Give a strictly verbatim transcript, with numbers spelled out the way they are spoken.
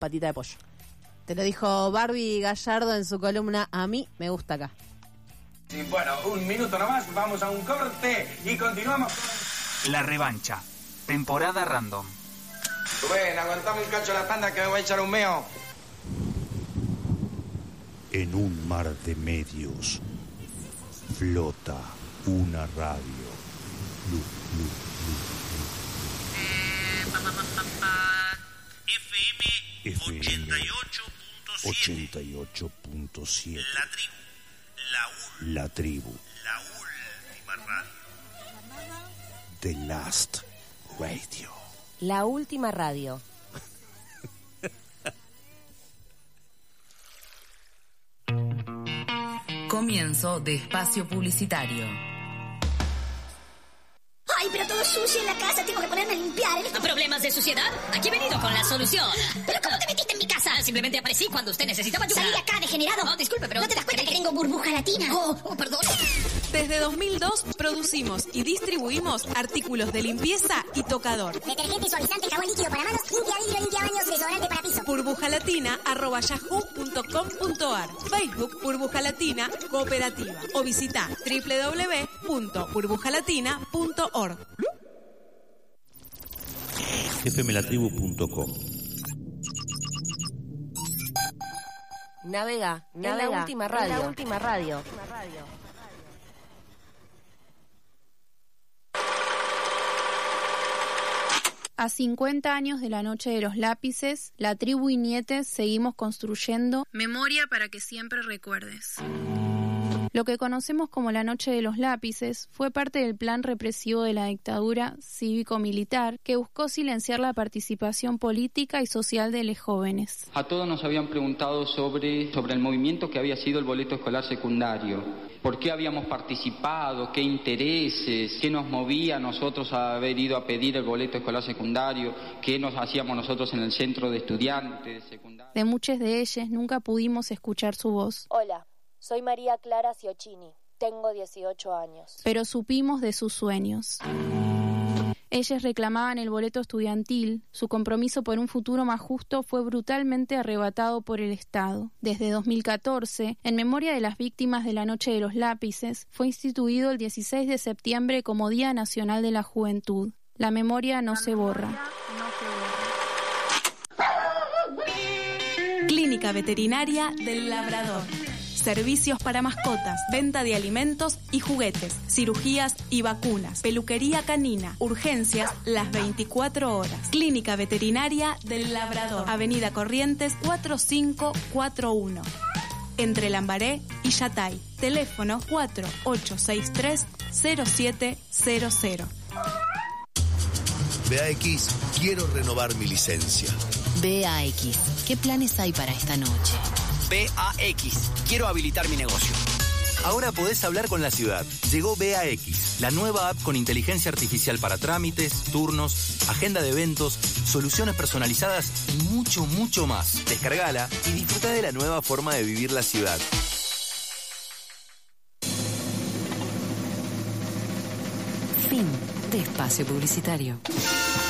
patita de pollo. Te lo dijo Barbie Gallardo en su columna A mí me gusta acá. Y bueno, un minuto nomás, vamos a un corte y continuamos con... La revancha, temporada random. Rubén, aguantame un cacho la tanda que me voy a echar un meo. En un mar de medios flota una radio. Lu, lu, lu, lu. Eh, pa, pa, pa, pa, pa. F M ochenta y ocho punto siete. La tribu. La, ul- la tribu. La última radio. The Last Radio. La última radio. Comienzo de espacio publicitario. Ay, pero todo sucio en la casa, tengo que ponerme a limpiar. ¿Problemas de suciedad? Aquí he venido con la solución. ¿Pero cómo te metiste en mi casa? Simplemente aparecí cuando usted necesitaba ayuda. Salí de acá, degenerado. No, disculpe, pero... ¿No te das cuenta que tengo burbuja latina? Oh, oh, perdón. Desde dos mil dos producimos y distribuimos artículos de limpieza y tocador. Detergente, suavizante, jabón líquido para manos, limpia vidrio, limpia baños, desodorante para piso. burbujalatina arroba yahoo punto com punto ar. Facebook Burbuja Latina Cooperativa. O visita doble u doble u doble u punto burbujalatina punto org. F M la tribu punto com. Navega, navega, en la última radio. En la última radio. A cincuenta años de la Noche de los Lápices, la tribu y nietes seguimos construyendo memoria para que siempre recuerdes. Lo que conocemos como la Noche de los Lápices fue parte del plan represivo de la dictadura cívico-militar que buscó silenciar la participación política y social de los jóvenes. A todos nos habían preguntado sobre, sobre el movimiento que había sido el boleto escolar secundario. ¿Por qué habíamos participado? ¿Qué intereses? ¿Qué nos movía a nosotros a haber ido a pedir el boleto escolar secundario? ¿Qué nos hacíamos nosotros en el centro de estudiantes secundarios? De muchas de ellas nunca pudimos escuchar su voz. Hola. Soy María Clara Ciocchini, tengo dieciocho años. Pero supimos de sus sueños. Ellas reclamaban el boleto estudiantil, su compromiso por un futuro más justo fue brutalmente arrebatado por el Estado. Desde dos mil catorce, en memoria de las víctimas de la Noche de los Lápices, fue instituido el dieciséis de septiembre como Día Nacional de la Juventud. La memoria no se borra. Clínica Veterinaria del Labrador. Servicios para mascotas, venta de alimentos y juguetes, cirugías y vacunas, peluquería canina, urgencias las veinticuatro horas. Clínica Veterinaria del Labrador, Avenida Corrientes cuatro cinco cuatro uno, entre Lambaré y Yatay. Teléfono cuatro ocho seis tres cero siete cero cero. B A X, quiero renovar mi licencia. B A X, ¿qué planes hay para esta noche? B A X, quiero habilitar mi negocio. Ahora podés hablar con la ciudad. Llegó B A X, la nueva app con inteligencia artificial para trámites, turnos, agenda de eventos, soluciones personalizadas y mucho, mucho más. Descargala y disfruta de la nueva forma de vivir la ciudad. Fin de espacio publicitario.